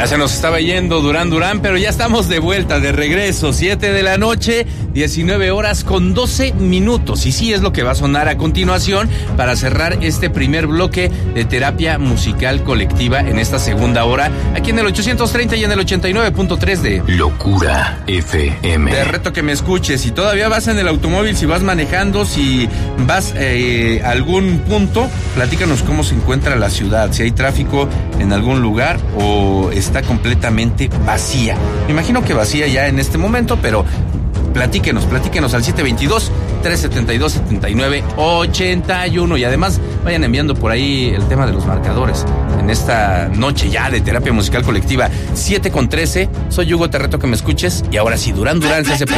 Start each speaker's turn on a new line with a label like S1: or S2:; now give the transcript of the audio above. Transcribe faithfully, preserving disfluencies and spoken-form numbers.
S1: Ya se nos estaba yendo Durán Durán, pero ya estamos de vuelta, de regreso, siete de la noche, diecinueve horas con doce minutos. Y sí es lo que va a sonar a continuación para cerrar este primer bloque de terapia musical colectiva en esta segunda hora, aquí en el ochocientos treinta y en el ochenta y nueve punto tres de
S2: Locura F M.
S1: Te reto que me escuches. Si todavía vas en el automóvil, si vas manejando, si vas eh, a algún punto, platícanos cómo se encuentra la ciudad, si hay tráfico en algún lugar o está completamente vacía. Me imagino que vacía ya en este momento, pero platíquenos, platíquenos al siete dos dos, tres siete dos, siete nueve ocho uno y además vayan enviando por ahí el tema de los marcadores en esta noche ya de terapia musical colectiva. Siete con trece, soy Hugo, te reto que me escuches y ahora sí, Durán Durán se hace